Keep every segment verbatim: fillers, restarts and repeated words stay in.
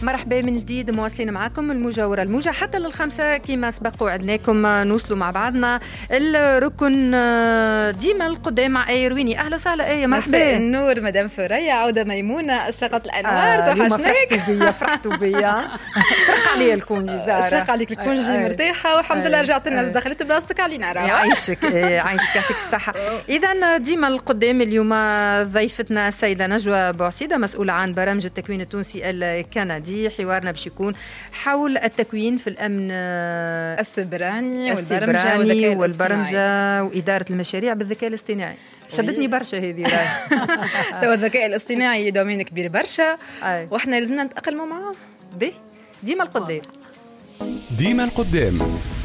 مرحبا من جديد، مواصلين معكم المجاورة الموجة حتى للخمسة كما سبق وعدناكم نوصلوا مع بعضنا الركن ديما القدام مع آية رويني. أهلا وسهلا آية. مرحبا. النور مدام ثريا، عودة ميمونة، أشرقت الأنوار. آه توحشناك. فرحتوا بيا فرحتوا بيا شرق عليا الكونجي زهرة، شرق عليك الكونجي. آه مرتاحة والحمد آه لله. رجعت لنا آه دخلت بلاصتك علينا. يعيشك يعيشك يعطيك الصحة. إذا ديما القدام اليوم ضيفتنا السيدة نجوى بوعسيدة، مسؤولة عن برامج التكوين التونسي الكندي. حوارنا باش يكون حول التكوين في الأمن السبراني والبرمجة والبرمجة وإدارة المشاريع بالذكاء الاصطناعي. شدتني برشا هذه راي. تو الذكاء الاصطناعي دومين كبير برشا واحنا لازمنا نتأقلموا معاه. به ديما القدام ديما القدام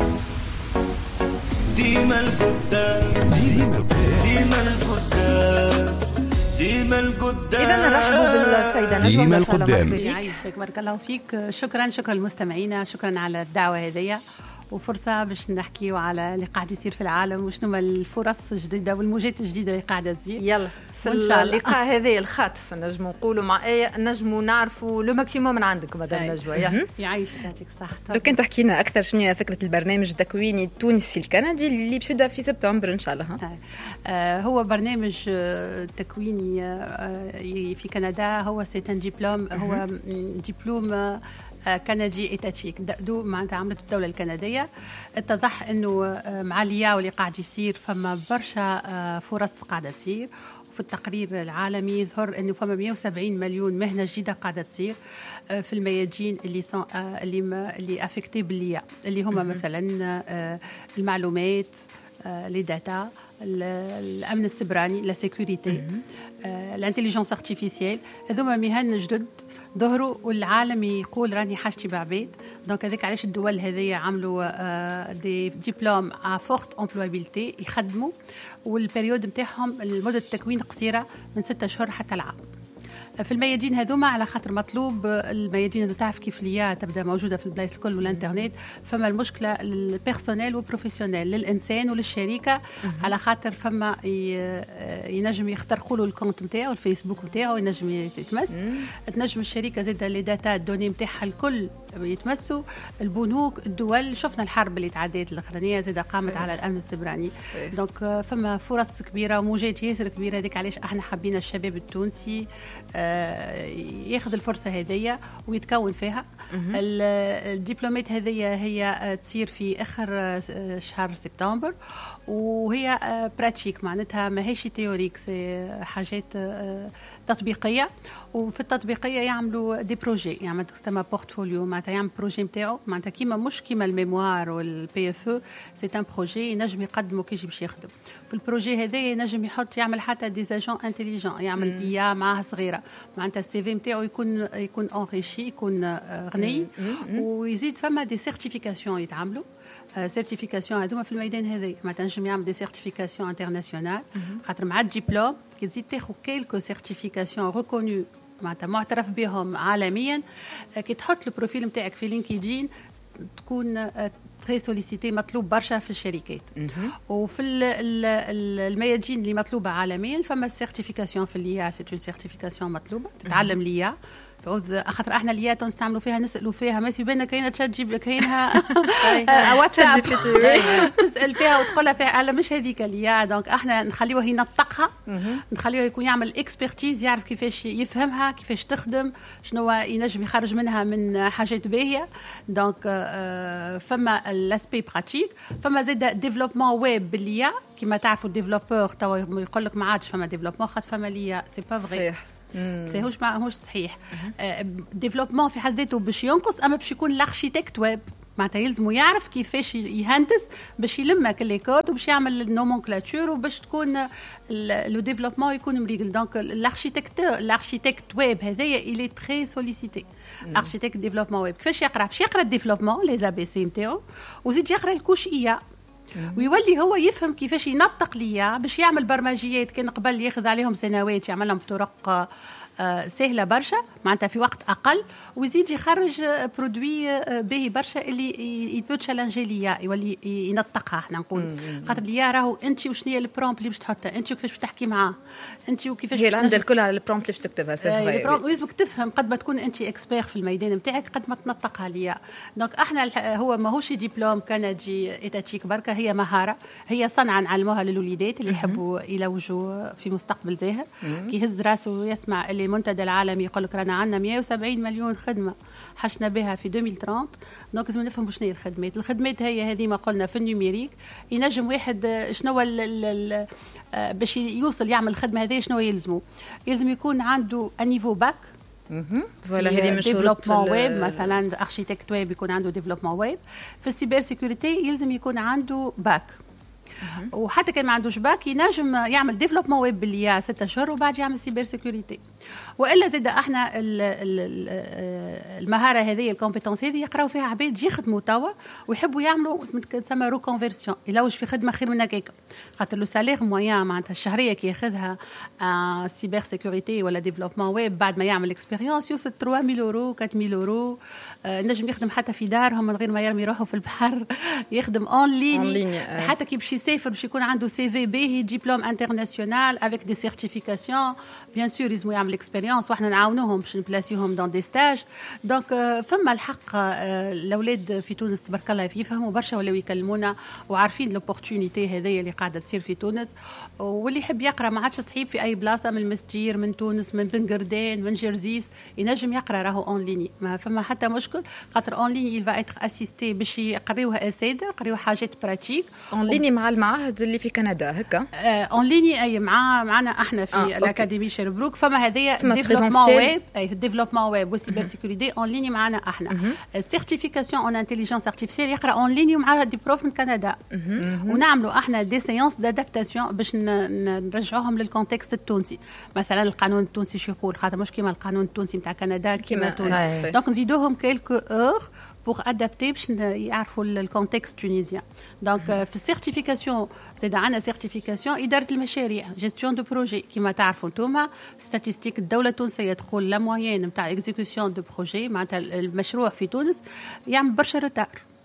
ديما القدام ديما القدام ديما القدام. إذا نرحبوا بالسيدة نجوى. ديما القدام. يعيشك بارك الله فيك. شكرا شكرا للمستمعين، شكرا على الدعوة هذه وفرصة باش نحكيو على اللي قاعد يصير في العالم وشنو الفرص الجديدة والموجات الجديدة اللي قاعدة تجي. يلا في اللقاء هذا الخاطف نجموا نقولوا مع ايه نجموا نعرفوا لو ماكسيموم من عندك مدام نجوى. يعيشك يعطيك الصحة. لو كنت تحكي لنا أكثر شنو هي فكرة البرنامج التكويني التونسي الكندي اللي باش يبدا في سبتمبر إن شاء الله. آه هو برنامج تكويني في كندا، هو سيتان ديبلوم، هو دبلوم كندي إتاتشيك دو معناتها عملت الدولة الكندية. اتضح إنه مع الياو اللي قاعد يصير فما برشا فرص قاعدة تصير، وفي التقرير العالمي يظهر إنه فما مئة وسبعين مليون مهنة جديدة قاعدة تصير في الميادين اللي صن... اللي ما... اللي افكتي باللياو، اللي هما مثلا المعلومات، لي داتا، الامن السبراني، لا سيكوريتي، الانتليجنس ارتيفيسيال. هذوما مهن جدد ظهروا والعالم يقول راني حاجتي بعباد. دونك هذاك علاش الدول هذيا عملوا دي ديبلوم ا فورت امبلوابيلتي يخدموا، والبريود نتاعهم المده التكوين قصيره من ستة اشهر حتى العام. في الميادين هذوما على خاطر مطلوب الميادين هذو تعرف كيف ليا تبدا موجوده في البلايص الكل والانترنت، فما المشكله البيرسونيل والبروفيسيونيل للانسان وللشركه، على خاطر فما ينجم يخترقوا له الكونت نتاعو الفيسبوك نتاعو، ينجم يتمس، تنجم الشركه زاده لي داتا الدوني نتاعها الكل يتمسوا، البنوك، الدول. شفنا الحرب اللي تعديت الاخرانيه زاده قامت على الامن السبراني. دونك فما فرص كبيره وموجات ياسر كبيره. هذيك علاش احنا حابين الشباب التونسي ياخذ الفرصة هذية ويتكون فيها. الدبلومات هذية هي تصير في آخر شهر سبتمبر، وهي براتيك معناتها ماهيش تيوريك، سي حاجات تطبيقية. وفي التطبيقية يعملوا دي بروجي، يعملوا تسمى بورتفوليو، معناتها يعمل بروجي نتاعو معناتها كيما مش كيما الميموار والبي اف او، سي ان بروجي ينجم يقدمه كي يجي باش يخدم. في البروجي هذا ينجم يحط يعمل حتى دي اجون انتيليجون، يعمل ايا معها صغيرة، معناتها السي في نتاعو يكون يكون انريشي، يكون غني. ويزيد فما دي سيرتيفيكاسيون يتعملوا، سيرتيفيكاسيون هذوما في الميدان هذا. ما تنجم يعمل دي سيرتيفيكاسيون انترناسيونال، خاطر مع الدبلوم كي تزيد تاخذ كيلكو سيرتيفيكاسيون ريكونيو معناتها معترف بهم عالميا، كي تحط البروفيل نتاعك في لينكدين تكون تري سوليسيتي، مطلوب برشا في الشركات. وفي الميادين اللي مطلوبه عالميا فما السيرتيفيكاسيون في الليا، سي اون سيرتيفيكاسيون مطلوبه تتعلم ليا. تعوذ خاطر احنا اليات نستعملوا فيها نسالوا فيها، ما يبان كاينه تشات جيب كاينها واتساب تسال فيها وتقول لها فيها لا مش هذيك اليا. دونك احنا نخليوه ينطقها، نخليوه يكون يعمل اكسبرتيز، يعرف كيفاش يفهمها، كيفاش تخدم، شنو ينجم يخرج منها من حاجات باهيه. دونك فما الاسبي براتيك، فما زاد ديفلوبمون ويب بالليا. كما تعرفوا الديفلوبور توا يقول لك ما عادش فما ديفلوبمون، خاطر فما ليا سي با فري، سي هوش ما هوش صحيح. ديفلوبمون في حد ذاته باش ينقص، اما باش يكون الاركيتكت ويب معناتها يلزموا يعرف كيفاش يهندس باش يلم كل كود وباش يعمل النومنكلاتور وباش تكون لو ديفلوبمون يكون مريقل. دونك الاركيتكت الاركيتكت ويب هذايا الي تري سوليسيتي. اركيتكت ديفلوبمون ويب كيفاش يقرا؟ باش يقرا الديفلوبمون لي زي بي سي نتاعو، وزيد يقرا الكوش ايا، ويولي هو يفهم كيفاش ينطق ليا باش يعمل برمجيات كان قبل ياخذ عليهم سنوات يعملهم بطرق سهله برشا معناتها في وقت اقل ويزيد يخرج برودوي باهي برشا اللي يبو تشالنجي ليا يولي ينطقها احنا نقول خاطر ليا راهو انت وشنو هي البرومبت اللي باش تحطها انت وكيفاش باش تحكي معاه انت وكيفاش هي عندها الكل على البرومبت اللي باش تكتبها سي لازمك تفهم قد ما تكون انت اكسبير في الميدان نتاعك قد ما تنطقها ليا دونك احنا هو ماهوش دبلوم كندي ايتاتيك بركه هي مهاره هي صنعه نعلموها للوليدات اللي يحبوا يلوجوا في مستقبل زاهر كي يهز راسه ويسمع اللي المنتدى العالمي يقول لك رانا عندنا مئة وسبعين مليون خدمه حشنا بها في ألفين وثلاثين دونك لازم نفهموا شنو هي الخدمات الخدمات هي هذه ما قلنا في النيميريك ينجم واحد شنو باش يوصل يعمل الخدمه هذه شنو يلزمه يلزم يكون عنده انيفو باك فوالا هذه من شروط ديفلوبمون ويب مثلا اركيتكت ويب يكون عنده ديفلوبمون ويب في السيبر سيكوريتي يلزم يكون عنده باك وحتى كان ما عندوش باك ينجم يعمل ديفلوبمون ويب باللي ستة اشهر وبعد يعمل سيبر سيكوريتي والا زاد احنا المهاره هذه الكومبيتونس هذه يقراو فيها عباد يخدموا توا ويحبوا يعملوا تسمى روكونفيرسيون يلوج في خدمه خير من هكاك خاطر لو سالير مويان معناتها الشهريه كي ياخذها سيبر سيكوريتي ولا ديفلوبمون ويب بعد ما يعمل اكسبيريونس يوصل ثلاثة آلاف يورو أربعة آلاف يورو نجم يخدم حتى في دارهم من غير ما يرمي روحه في البحر يخدم اون لين حتى كي باش يسافر باش يكون عنده سي في باهي دبلوم انترناسيونال افيك دي سيرتيفيكاسيون بيان سور لازم يعمل اكسبيريونس واحنا نعاونوهم باش نبلاسيوهم دون دي ستاج دونك فما الحق الاولاد في تونس تبارك الله يفهموا برشا ولاو يكلمونا وعارفين لوبورتونيتي هذه اللي قاعده تصير في تونس واللي يحب يقرا ما عادش صعيب في اي بلاصه من المستير من تونس من بن قردان من جرزيس ينجم يقرا راهو اون ليني ما فما حتى مشكل خاطر اون ليني يل فا اتر اسيستي باش يقريوها اساتذه يقريو حاجات براتيك اون ليني مع المعاهد اللي في كندا هكا اون ليني اي مع معنا احنا في آه الاكاديمي شيربروك فما هذيا ديفلوبمون ويب اي ديفلوبمون ويب وسيبر سيكوريتي اون ليني معنا احنا السيرتيفيكاسيون اون انتيليجنس ارتيفيسيال يقرا اون ليني ومع دي بروف من كندا ونعملوا احنا دي سيونس دادابتاسيون باش نرجعوهم للكونتكست التونسي مثلا القانون التونسي شو يقول خاطر مش كيما القانون التونسي نتاع كندا كيما تونس دونك نزيدوهم كيلكو اور pour adapter باش يعرفوا الكونتكست تونيزيان دونك في السيرتيفيكاسيون زاد عندنا سيرتيفيكاسيون اداره المشاريع جيستيون دو بروجي كيما تعرفوا انتوما ستاتستيك الدوله التونسيه تقول لا موين نتاع اكزيكيوشن دو بروجي معناتها المشروع في تونس يعمل برشا روتار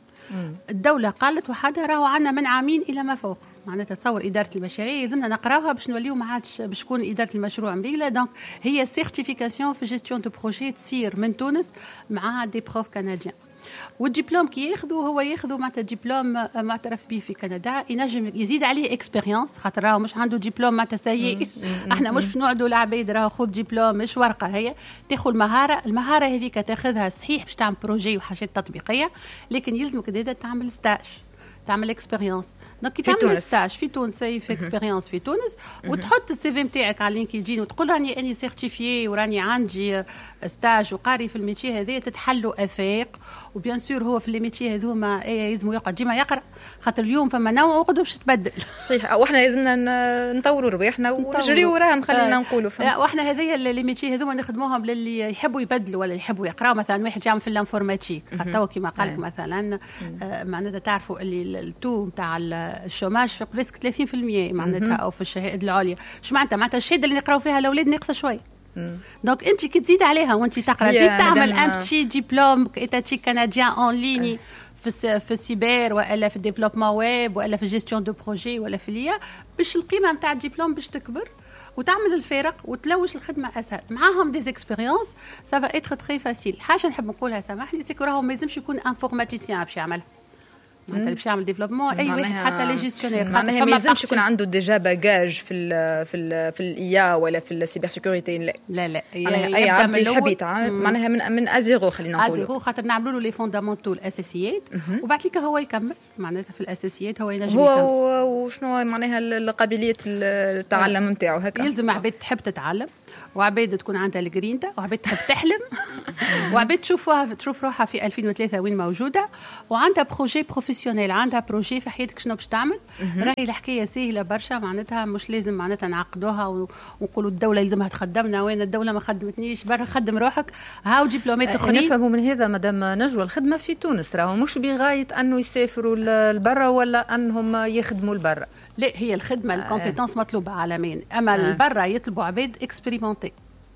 الدوله قالت وحدها راهو عندنا من عامين الى ما فوق معناتها تصور اداره المشاريع يلزمنا نقراوها باش نوليو ما عادش باش تكون اداره المشروع مليله دونك هي سيرتيفيكاسيون في جيستيون دو بروجي تصير من تونس مع دي بروف كنديان والدبلوم كي ياخذوا هو ياخذوا معناتها دبلوم معترف به في كندا ينجم يزيد عليه اكسبيريونس خاطر راهو مش عنده دبلوم معناتها سيء احنا مش باش نقعدوا العباد راهو خذ دبلوم مش ورقه هي تاخذ المهاره المهاره هذيك تاخذها صحيح باش تعمل بروجي وحاجات تطبيقيه لكن يلزمك زاده تعمل ستاج تعمل اكسبيريونس دونك تعمل ستاج في تونس في اكسبيريونس في تونس وتحط السي في نتاعك على لينكدين وتقول راني اني سيرتيفيي وراني عندي ستاج وقاري في الميتي هذا تتحلوا افاق وبيان سور هو في الميتي هذوما اي لازم يقعد ديما يقرا خاطر اليوم فما نوع وغدو باش تبدل صحيح واحنا لازمنا نطوروا رواحنا ونجريوا وراهم خلينا نقولوا فهم واحنا هذيا اللي ميتي هذوما نخدموهم للي يحبوا يبدلوا ولا يحبوا يقراوا مثلا واحد يعمل في الانفورماتيك خاطر كيما قال لك مثلا معناتها تعرفوا اللي التو نتاع الشوماج في بريسك ثلاثين بالمئة معناتها او في الشهاده العليا شو معناتها معناتها الشهاده اللي نقراو فيها الاولاد ناقصه شوي دونك انت كي تزيد عليها وانت تقرا تزيد تعمل ان بتي دبلوم ايتاتيك كنديان اون ليني في في السيبر ولا في الديفلوبمون ويب ولا في الجيستيون دو بروجي ولا في ليا باش القيمه نتاع الدبلوم باش تكبر وتعمل الفارق وتلوج الخدمه اسهل معاهم دي اكسبيريونس سافا اتر تري فاسيل حاجه نحب نقولها سامحني سيكو راهم ما لازمش يكون انفورماتيسيان باش يعمل معناتها باش يعمل ديفلوبمون اي واحد حتى لي جيستيونير معناها ما لازمش يكون عنده ديجا باجاج في ال في ال في الاي ولا في السيبر سيكوريتي لا لا لا اي عبد يحب يتعامل معناها من من ازيرو خلينا نقولوا ازيرو خاطر نعملوا له لي فوندامونتو الاساسيات وبعد لك هو يكمل معناتها في الاساسيات هو ينجم هو وشنو معناها قابليه التعلم نتاعو هكا يلزم عباد تحب تتعلم وعباد تكون عندها الجرينتا وعباد تحب تحلم وعباد تشوفها تشوف روحها في ألفين وثلاثة وين موجوده وعندها بروجي بروفيسيونيل عندها بروجي في حياتك شنو باش تعمل راهي الحكايه سهله برشا معناتها مش لازم معناتها نعقدوها ونقولوا الدوله يلزمها تخدمنا وين الدوله ما خدمتنيش برا خدم روحك هاو دبلومات اخرين نفهموا من هذا مدام نجوى الخدمه في تونس راهو مش بغايه انه يسافروا لبرا ولا انهم يخدموا لبرا لا هي الخدمه الكومبيتونس مطلوبه عالميا اما البرا يطلبوا عباد اكسبيريمونتي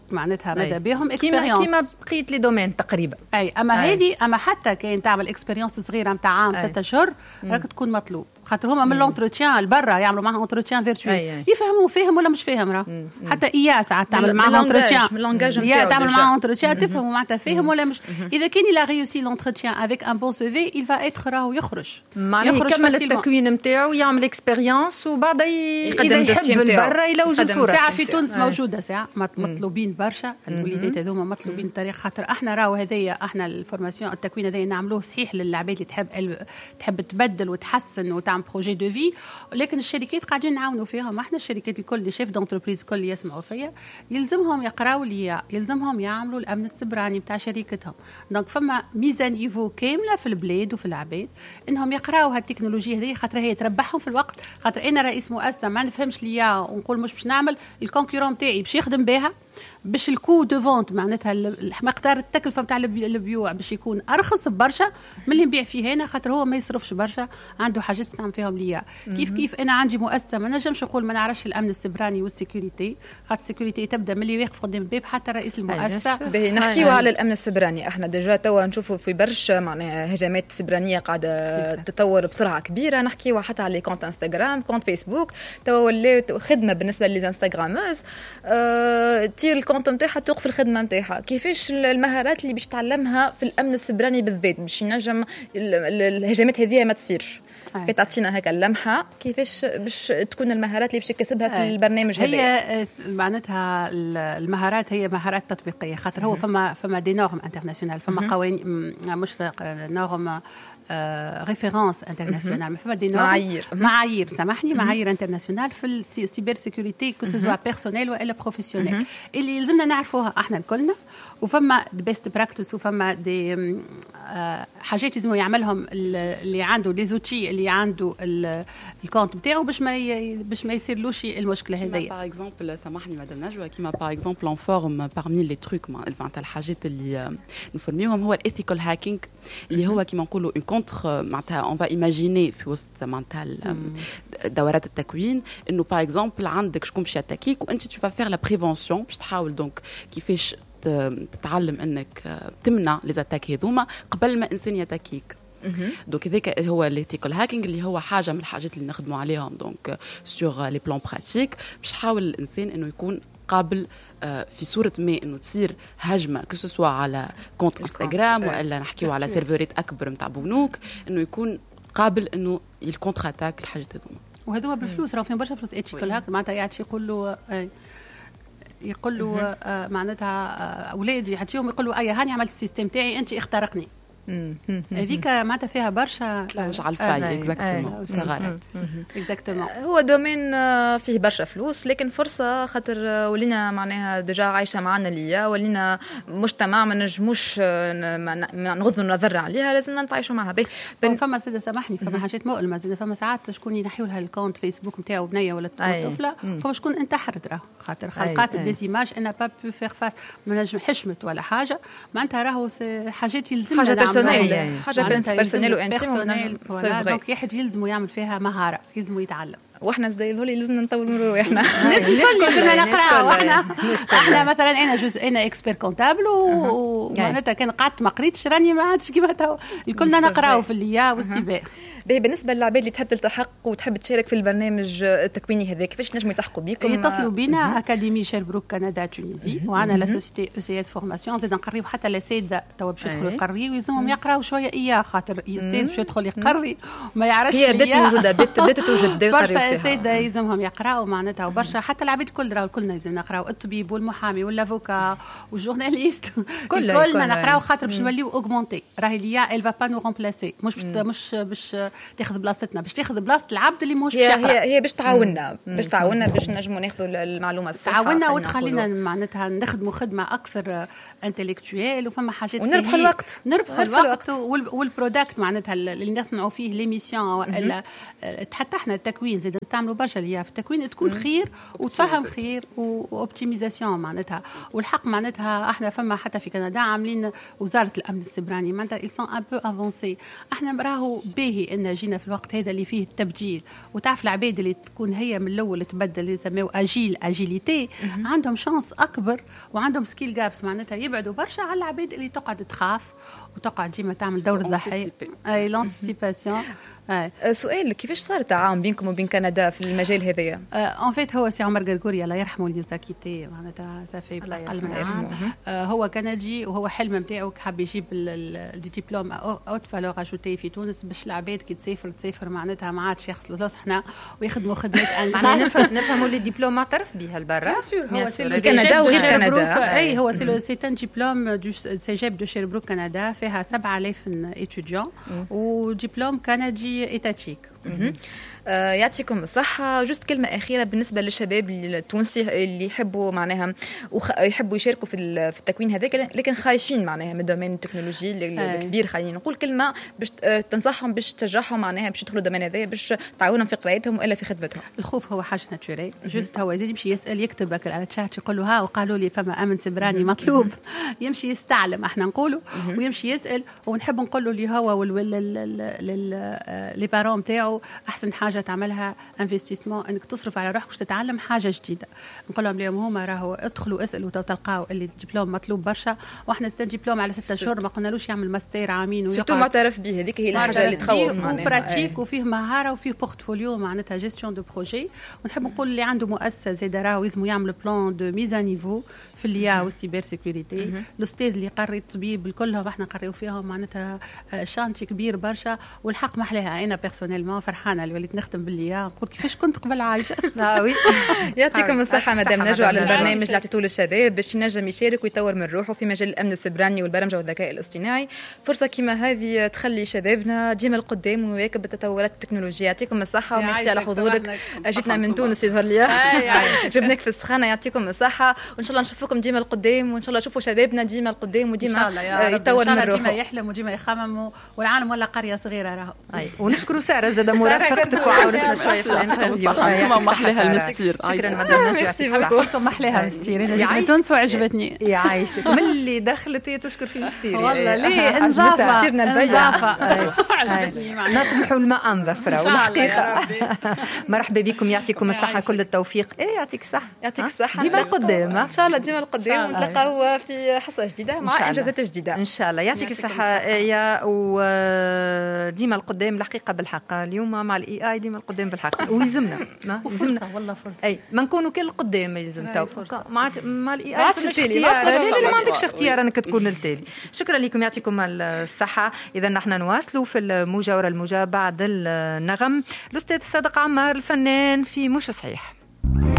معناتها ماذا بهم كيما اكسبيريونس كيما بقيت لي دومين تقريبا. اي اما هذه اما حتى كاين تعمل اكسبيريونس صغيره نتاع عام ستة اشهر راك تكون مطلوب، خاطر هما من لونتروتيان لبرا يعملوا معهم اونتروتيان فيرتوال يفهموا فاهم ولا مش فاهم راه حتى اياه ساعات تعمل معهم اونتروتيان من لونجاج يا تعمل معهم اونتروتيان تفهموا معناتها فاهم ولا مش. اذا كان لا ريوسي لونتروتيان افيك ان بون سي في il va être راهو يخرج يخرج يكمل التكوين نتاعو يعمل اكسبيريونس وبعد يقدم دوسي نتاعو برا يلوج الفرص. ساعه في تونس موجوده ساعه مطلوبين برشا الوليدات هذوما مطلوبين بطريقه خاطر احنا راهو هذايا احنا الفورماسيون التكوين هذايا نعملوه صحيح للعباد اللي تحب تحب تبدل وتحسن وتعمل بروجي دو في، لكن الشركات قاعدين نعاونوا فيهم. احنا الشركات الكل اللي شيف دونتربريز كل يسمعوا فيا يلزمهم يقراوا لي يلزمهم يعملوا الامن السبراني بتاع شركتهم. دونك فما ميزان نيفو كامله في البلاد وفي العباد انهم يقراوا هالتكنولوجيا هذه خاطر هي تربحهم في الوقت. خاطر انا رئيس مؤسسه ما نفهمش ليا ونقول مش باش نعمل الكونكورون تاعي باش يخدم بها باش الكو دو فونت معناتها مقدار التكلفه نتاع البيوع باش يكون ارخص برشا من اللي نبيع فيه هنا، خاطر هو ما يصرفش برشا عنده حاجات نعمل فيهم ليا. كيف كيف انا عندي مؤسسه ما نجمش نقول ما نعرفش الامن السبراني والسيكوريتي، خاطر السيكوريتي تبدا من اللي واقف قدام الباب حتى رئيس المؤسسه. باهي نحكيو على الامن السبراني. احنا ديجا توا نشوفوا في برشا معناها هجمات سبرانيه قاعده تتطور بسرعه كبيره. نحكيو حتى على كونت انستغرام كونت فيسبوك توا ولاو خدمه بالنسبه للانستغراموز أه تير الكونت نتاعها توقف الخدمه نتاعها. كيفاش المهارات اللي باش تعلمها في الامن السبراني بالذات باش ينجم الهجمات هذه ما تصيرش؟ كي تعطينا هكا اللمحه كيفاش باش تكون المهارات اللي باش يكسبها في البرنامج هذا؟ هي معناتها المهارات هي مهارات تطبيقيه، خاطر هو فما فما دي نورم انترناسيونال، فما قوانين مش نورم ريفيرونس انترناسيونال، فما دي نورم معايير معايير سامحني معايير انترناسيونال في السيبر سيكوريتي كو سوزوا بيرسونيل والا بروفيسيونيل اللي يلزمنا نعرفوها احنا الكلنا. وفما بيست براكتس وفما دي حاجات لازم يعملهم اللي عنده لي زوتي اللي عنده الكونت نتاعو باش ما باش ما يصيرلوش المشكله هذيا. باغ اكزومبل سامحني مدام نجوى كيما باغ اكزومبل اون فورم بارمي لي تروك معناتها الحاجات اللي نفورميوهم هو الايثيكال هاكينغ اللي هو كيما نقولوا اون كونتر معناتها اون فا ايماجيني في وسط معناتها دورات التكوين انه باغ اكزومبل عندك شكون باش ياتاكيك وانت تو فا فير لا بريفونسيون باش تحاول دونك كيفاش تتعلم انك تمنع لي زاتاك هذوما قبل ما انسان يتاكيك. دونك هذاك هو الايثيكال هاكينغ اللي هو حاجه من الحاجات اللي نخدموا عليهم دونك سور لي بلان براتيك باش يحاول الانسان انه يكون قابل في صوره ما انه تصير هجمه كو سوا على كونت انستغرام ولا نحكيو على سيرفرات اكبر نتاع بنوك انه يكون قابل انه يكونتر اتاك الحاجات هذوما. وهذوما بالفلوس راهو فيهم برشا فلوس ايثيكال هاك معناتها يعطي يقول له يقول له آه معناتها آه اولادي يعطيهم يقول له اي هاني عملت السيستم تاعي انت اخترقني. هذيك معناتها فيها برشا كلاوج على الفاي اكزاكتومون ثغرات اكزاكتومون. هو دومين فيه برشا فلوس لكن فرصه خاطر ولينا معناها ديجا عايشه معنا ليا ولينا مجتمع ما نجموش نغضوا النظر عليها لازم نتعايشوا معها. بن فما سيده سامحني فما حاجات مؤلمه زيد فما ساعات شكون ينحيوا لها الكونت فيسبوك نتاعو بنيه ولا طفله فما شكون انتحرت راه خاطر خلقات ديزيماج انا با بو فيغ فاس ما نجم حشمت ولا حاجه معناتها راهو حاجات يلزمنا حاجه بيرسونيل وانتيم دونك واحد يلزمو يعمل فيها مهاره يلزمو يتعلم. واحنا زي الهولي لازم نطول مرور احنا الكل كنا نقراو احنا احنا مثلا انا جزء انا اكسبير كونتابل ومعناتها كان قعدت ما قريتش راني ما عادش كيما تو الكلنا نقراو في الليا والسيبر. بالنسبه للعباد اللي تحب تلتحق وتحب تشارك في البرنامج التكويني هذا كيفاش نجموا يلتحقوا بكم؟ يتصلوا بنا اكاديمي شيربروك كندا تونيزي وعنا لا سوسيتي او سي اس فورماسيون زيد نقريو حتى الاساتذه توا باش يدخلوا يقريو ويلزمهم يقراو شويه اياه خاطر يستاذ باش يدخل يقري وما يعرفش هي بدات موجوده بدات توجد برشا اساتذه يلزمهم يقراو معناتها وبرشا حتى العباد الكل راهو كلنا لازم نقراو الطبيب والمحامي والافوكا والجورناليست كلنا نقراو خاطر باش نوليو اوغمونتي راهي ليا ال فا با نو رومبلاسي مش مش باش تاخذ بلاصتنا باش تاخذ بلاصه العبد اللي مش هي هي, هي باش تعاوننا باش تعاوننا باش نجموا ناخذوا المعلومه الصحيحه تعاوننا وتخلينا معناتها نخدموا خدمه اكثر انتلكتويال وفما حاجات ونربح الوقت نربح الوقت والبرودكت معناتها اللي نصنعوا فيه ليميسيون ولا حتى احنا التكوين زيد نستعملوا برشا اللي في التكوين تكون خير وتفهم خير واوبتيميزاسيون معناتها والحق معناتها احنا فما حتى في كندا عاملين وزاره الامن السبراني معناتها ils sont un peu avancés. احنا راهو باهي لان جينا في الوقت هذا اللي فيه التبديل. وتعرف العباد اللي تكون هي من الاول تبدل اللي يسموه اجيل اجيليتي عندهم شانس اكبر وعندهم سكيل جابس، معناتها يبعدوا برشا على العباد اللي تقعد تخاف وتقعد ديما تعمل دور الضحيه. اي لانتيسيباسيون. سؤال، كيفاش صار التعاون بينكم وبين كندا في المجال هذايا؟ ان فيت هو سي عمر غرغوري الله يرحمه اللي زاكيتي معناتها صافي اقل من عام. هو كندي وهو حلم نتاعو حب يجيب الدبلوم اوت فالور اجوتي في تونس باش العباد كي تسافر تسافر معناتها ما عادش يغسلوا لصحنا ويخدموا خدمات معناها نفهموا اللي الدبلوم معترف بها لبرا. هو سي كندا وغير كندا. اي هو سي سي ان دبلوم دو سيجيب دو شيربروك كندا فيها سبعة آلاف اتيديون ودبلوم كندي إيتاتيك. آه يعطيكم الصحة. جست كلمة أخيرة بالنسبة للشباب التونسي اللي يحبوا معناها يحبوا يشاركوا في في التكوين هذاك لكن خايفين معناها من دومين التكنولوجي الكبير، خلينا نقول كلمة باش تنصحهم باش تشجعهم معناها باش يدخلوا الدومين هذايا باش تعاونهم في قرايتهم والا في خدمتهم. الخوف هو حاجة ناتوريل، جست هو يزيد يمشي يسأل يكتب لك على تشات يقول له ها وقالوا لي فما أمن سبراني مطلوب يمشي يستعلم احنا نقوله ويمشي يسأل. ونحب نقول له اللي هو لي بارون تاعو أحسن حاجة تعملها انفستيسمون انك تصرف على روحك باش تتعلم حاجه جديده. نقول لهم اليوم هما راهو ادخلوا اسالوا تلقاو اللي الدبلوم مطلوب برشا واحنا ستان دبلوم على ستة شهور ما قلنالوش يعمل ماستر عامين ويقعد سيتو معترف به. هذيك هي الحاجه اللي تخوف معناها وبراتيك وفيه مهاره وفيه بورتفوليو معناتها جيستيون دو بروجي. ونحب نقول اللي عنده مؤسسه زاد راهو لازم يعمل بلان دو ميزا نيفو في الليا والسيبر سيكوريتي. الاستاذ اللي قري الطبيب الكلهم احنا قريو فيهم معناتها شانتي كبير برشا والحق محلاها. انا بيرسونيلمون فرحانه اللي وليت نخدم بالليا نقول كيفاش كنت قبل عايشه. اه وي يعطيكم الصحه مدام نجوى على البرنامج اللي عطيتوه للشباب باش ينجم يشارك ويطور من روحه في مجال الامن السبراني والبرمجه والذكاء الاصطناعي. فرصه كيما هذه تخلي شبابنا ديما القدام ويواكب التطورات التكنولوجيه. يعطيكم الصحه وميرسي على حضورك. جيتنا من تونس يظهر لي جبناك في السخانه. يعطيكم الصحه وان شاء الله نشوفكم ديما القدام وان شاء الله نشوفوا شبابنا ديما القدام وديما يطور من روحه ديما يحلم وديما يخمم والعالم ولا قريه صغيره راهو. ونشكروا ساره زاد مرافقتك وعاونتنا شويه في الانترفيو. محلها المستير. شكرا مدام نجوى. حكم محلها مستير. انا تونس وعجبتني. يعيشك من اللي دخلت هي تشكر في مستير والله ليه نظافه مستيرنا البيع عجبتني. نطمحوا الماء نظفره والحقيقه. مرحبا بكم. يعطيكم الصحه كل التوفيق. ايه يعطيك الصحه. يعطيك الصحه. ديما القدام ان شاء الله ديما القدام ونتلاقاو في حصه جديده مع انجازات جديده ان شاء الله. يعطيك الصحه يا وديما القدام الحقيقه بالحق. اليوم مع الاي اي ديما القدام بالحق ويلزمنا يلزمنا والله فرصه. اي ما نكونوا كل القدام يلزم تو مع مع الاي اي ما عندكش اختيار انك تكون التالي. شكرا لكم. يعطيكم الصحه. اذا نحن نواصلوا في المجاوره الموجه بعد النغم. الاستاذ صادق عمار الفنان في مش صحيح.